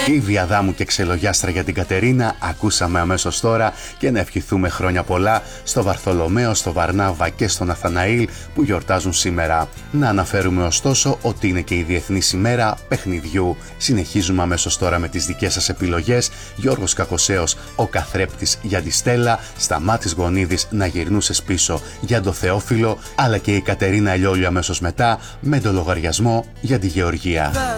Ήβη Αδάμου και ξελογιάστρα για την Κατερίνα ακούσαμε αμέσως τώρα, και να ευχηθούμε χρόνια πολλά στο Βαρθολομαίο, στο Βαρνάβα και στον Αθαναήλ που γιορτάζουν σήμερα. Να αναφέρουμε ωστόσο ότι είναι και η Διεθνής ημέρα παιχνιδιού. Συνεχίζουμε αμέσως τώρα με τις δικές σας επιλογές. Γιώργος Κακοσέος, ο καθρέπτης για τη Στέλλα, Σταμάτης Γονίδης, να γυρνούσες πίσω για το Θεόφιλο, αλλά και η Κατερίνα Λιόλιο αμέσως μετά με το λογαριασμό για τη Γεωργία.